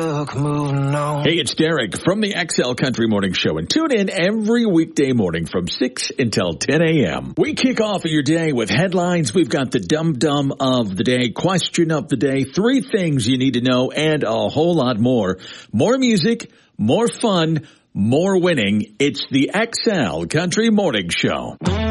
luck moving on. Hey, it's Derek from the XL Country Morning Show, and tune in every weekday morning from 6 until 10 a.m. We kick off your day with headlines. We've got the dum-dum of the day, question of the day, 3 things you need to know, and a whole lot more. More music, more fun, more winning. It's the XL Country Morning Show.